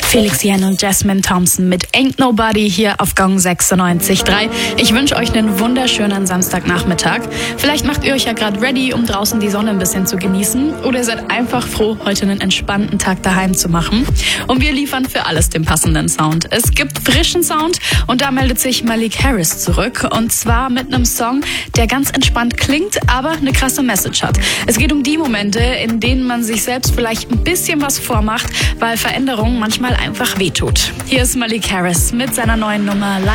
Felix Jen und Jasmine Thompson mit Ain't Nobody hier auf Gong 96.3. Ich wünsche euch einen wunderschönen Samstagnachmittag. Vielleicht macht ihr euch ja gerade ready, um draußen die Sonne ein bisschen zu genießen. Oder ihr seid einfach froh, heute einen entspannten Tag daheim zu machen. Und wir liefern für alles den passenden Sound. Es gibt frischen Sound und da meldet sich Malik Harris zurück. Und zwar mit einem Song, der ganz entspannt klingt, aber eine krasse Message hat. Es geht um die Momente, in denen man sich selbst vielleicht ein bisschen was vormacht, weil Veränderung manchmal einfach wehtut. Hier ist Malik Harris mit seiner neuen Nummer